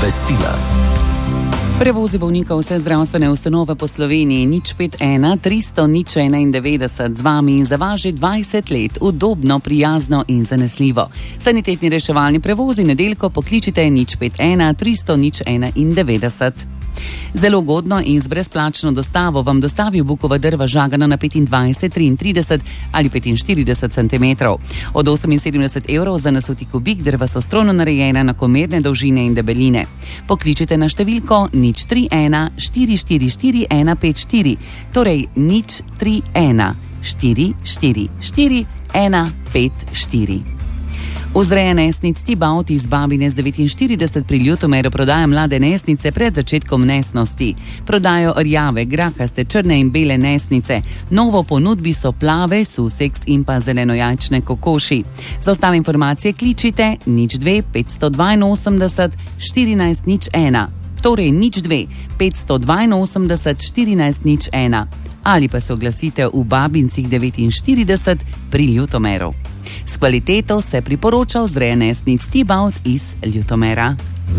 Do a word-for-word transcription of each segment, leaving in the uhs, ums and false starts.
Obvestila. Prevozi bolnikov vse zdravstvene ustanove po Sloveniji nič pet ena tristo nič enaindevetdeset z vami in za vas že dvajset let udobno, prijazno in zanesljivo. Sanitetni reševalni prevozi nedeljko pokličite nič pet ena tristo nič enaindevetdeset. Zelo ugodno in z brezplačno dostavo vam dostavijo bukova drva žagana na petindvajset, triintrideset ali petinštirideset centimetrov. Od oseminsedemdeset evrov za nasuti kubik drva so strojno narejena enakomerne dolžine in debeline. Pokličite na številko nič tri ena štiri štiri štiri ena pet štiri, torej nič tri ena štiri štiri štiri ena pet štiri. Vzreja nesnic Tibaut iz Babine z devetinštirideset pri Ljutomeru prodaja mlade nesnice pred začetkom nesnosti. Prodajo rjave, grakaste, črne in bele nesnice. Novo ponudbi so plave, suseks in pa zelenojajčne kokoši. Za ostale informacije kličite nič dve petsto dvainosemdeset štirinajst nič ena, torej nič dve petsto dvainosemdeset štirinajst nič ena ali pa se oglasite v Babincih devetinštirideset pri Ljutomeru. S kvaliteto se priporoča vzreja nesnic Tibaut iz Ljutomera.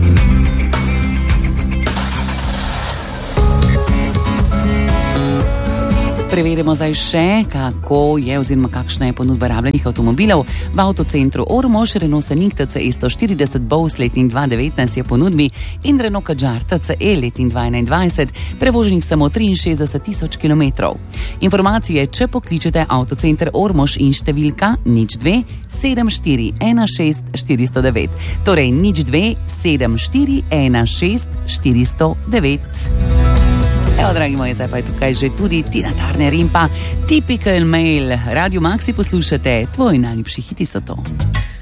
Preverimo zdaj še, kako je oziroma kakšna je ponudba rabljenih avtomobilov. V avtocentru Ormož Renault Scenic T C E sto štirideset Bose letnik dva tisoč devetnajst je ponudbi in Renault Kadjar T C E letnik dva tisoč enaindvajset, prevoženih samo triinšestdeset tisoč kilometrov. Informacije, če pokličete avtocenter Ormož in številka nič dve sedem štiri ena šest štiri nula devet, torej nič dve sedem štiri ena šest štiri nula devet. Evo, dragi moji, zdaj pa je tukaj že tudi Tina Turner in pa Typical Male. Radio Maxi poslušate, tvoji najljubši hiti so to.